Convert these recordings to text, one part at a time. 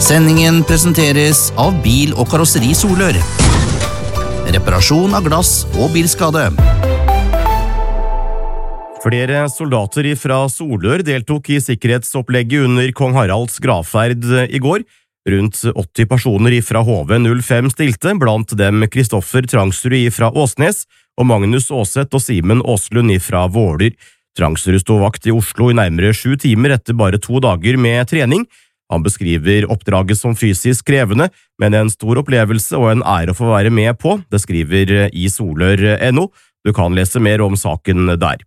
Sendingen presenteres av Bil- og Karosseri Solør. Reparasjon av glass og bilskade. Flere soldater fra Solør deltok i sikkerhetsopplegget under Kong Haralds gravferd i går. Rundt 80 personer fra HV-05 stilte, blant dem Kristoffer Trangsrud fra Åsnes og Magnus Åseth og Simen Åslund fra Våler. Trangsrud sto vakt i Oslo i nærmere 7 timer etter bare 2 dager med trening. Han beskriver oppdraget som fysisk krevende, men en stor opplevelse og en ære å få være med på, det skriver i Solør.no. Du kan lese mer om saken der.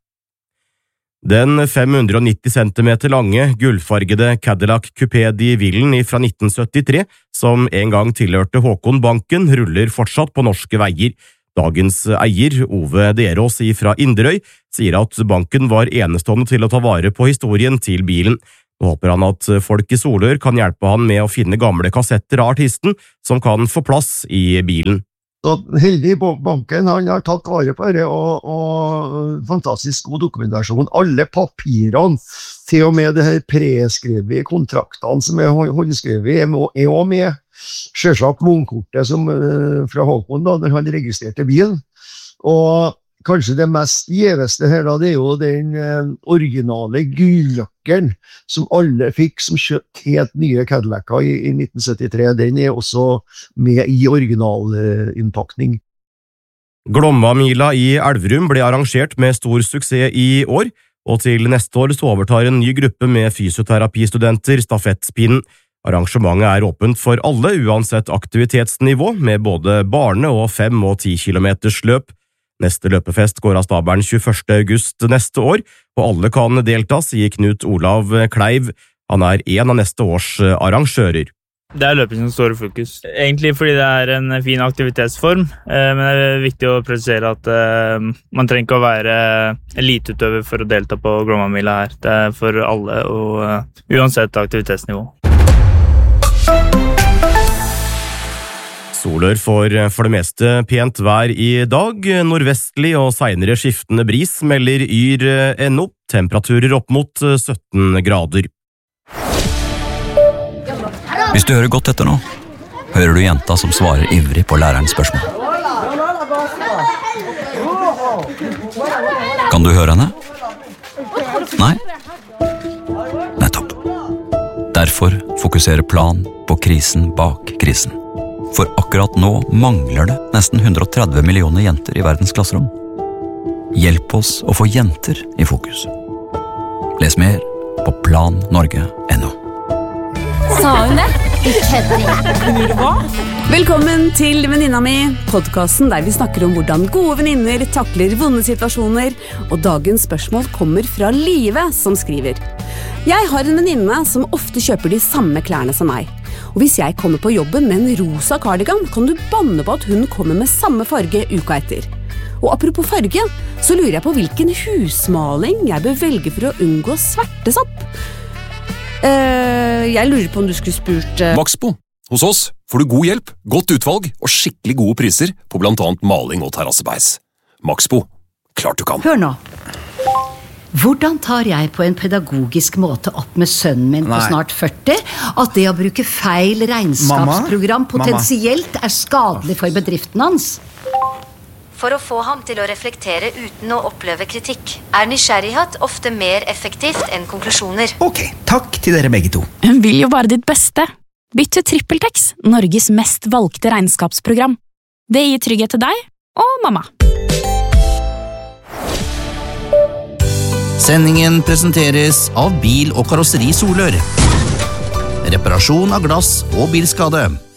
Den 590 cm lange, gullfargede Cadillac Coupé de Villen fra 1973, som en gang tilhørte Håkon Banken, ruller fortsatt på norske veier. Dagens eier, Ove Derås fra Inderøy, sier at banken var enestående til å ta vare på historien til bilen. Nå håper han at folk i Solør kan hjelpe han med å finne gamle kassetter av artisten som kan få plass i bilen. Så heldig banken, han har tatt vare på det, og fantastisk god dokumentasjon. Alle papirene, til og med det her preskrevet kontraktene som håndskrevet, er også med. Selvsagt vognkortet fra Håkon da, når han registrerte bilen. Og kanskje det mest gjeveste her da, det er jo den originale gulljakken som alle fikk som kjøpt helt nye Cadillac'er i 1973. Den er også med i originalinnpakning. Glomma-mila i Elverum ble arrangert med stor suksess i år, og til neste år så overtar en ny gruppe med fysioterapistudenter stafettpinnen. Arrangementet er åpent for alle uansett aktivitetsnivå, med både barne- og 5- og 10 kilometers løp. Neste løpefest går av stabelen 21. august neste år, og alle kan delta, sier Knut Olav Kleiv. Han er en av neste års arrangører. Det er løping som står i fokus. Egentlig fordi det er en fin aktivitetsform, men det er viktig å presisere at man trenger ikke å være eliteutøver for å delta på Glomma-mila her. Det er for alle, og uansett aktivitetsnivå. Solør får for det meste pent vær i dag, nordvestlig og senere skiftende bris, melder Yr.no, temperaturer opp mot 17 grader. Hvis du hører godt etter nå, hører du jenta som svarer ivrig på lærerens spørsmål. Kan du høre henne? Nei? Nettopp. Derfor fokuserer Plan på krisen bak krisen. For akkurat nå mangler det nesten 130 millioner jenter i verdens klasserom. Hjelp oss å få jenter i fokus. Les mer på plannorge.no. Sa hun det? Velkommen til Venninna mi, podcasten der vi snakker om hvordan gode venninner takler vonde situasjoner, og dagens spørsmål kommer fra Live som skriver. Jeg har en venninne som ofte kjøper de samme klærne som meg. Og hvis jeg kommer på jobben med en rosa cardigan, kan du banne på at hun kommer med samme farge uka etter. Og apropos farge, så lurer jeg på hvilken husmaling jeg bør velge for å unngå svertesopp. Jeg lurer på om du skulle spurt Maxbo. Hos oss får du god hjelp, godt utvalg og skikkelig gode priser på blant annet maling og terrassebeis. Maxbo. Klart du kan. Hør nå. Hvordan tar jeg på en pedagogisk måte opp med sønnen min på snart 40 at det å bruke feil regnskapsprogram potensielt er skadelig for bedriften hans? For å få ham til å reflektere uten å oppleve kritikk, er nysgjerrighet ofte mer effektivt enn konklusjoner. Ok, takk til dere begge to. Hun vil jo bare ditt beste. Bytt til TrippelTex, Norges mest valgte regnskapsprogram. Det gir trygghet til deg og mamma. Sendingen presenteres av Bil- og Karosseri Solør. Reparasjon av glass og bilskade.